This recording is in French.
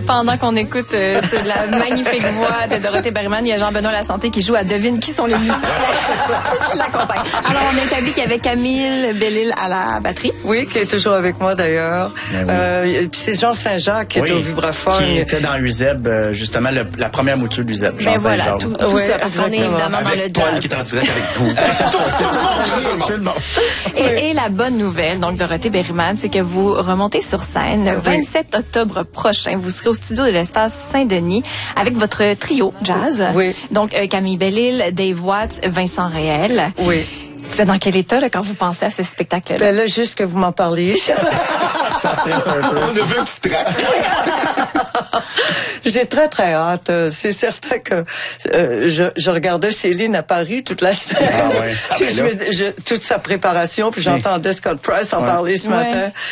Pendant qu'on écoute la magnifique voix de Dorothée Berryman, il y a Jean-Benoît Lasanté qui joue à Devine qui sont les musiciens qui l'accompagnent. Alors, on a établi qu'il y avait Camille Bellil à la batterie. Oui, qui est toujours avec moi d'ailleurs. Oui. Puis c'est Jean Saint-Jacques qui est au vibraphone. Qui était dans UZEB, justement, la première mouture d'UZEB. Ben voilà, tout ça, parce qu'on est évidemment dans le jazz. Paul qui est en direct avec vous. Tout le monde. Et la bonne nouvelle, donc Dorothée Berryman, c'est que vous remontez sur scène le 27 octobre prochain. Vous serez au studio de l'Espace Saint-Denis avec votre trio jazz. Oui. Donc Camille Bellil, Dave Watts, Vincent Réel. Oui. Vous êtes dans quel état là, quand vous pensez à ce spectacle-là? Ben là, juste que vous m'en parliez. Ça stresse un peu. On a vu un petit trac. J'ai très, très hâte. C'est certain que je regardais Céline à Paris toute la semaine. Ah ouais. Puis toute sa préparation, puis j'entendais Scott Price en parler ce matin.